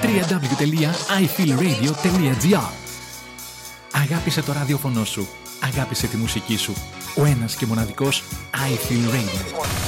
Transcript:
www.ifeelradio.gr. Αγάπησε το ραδιόφωνο σου. Αγάπησε τη μουσική σου. Ο ένας και μοναδικός I Feel Radio.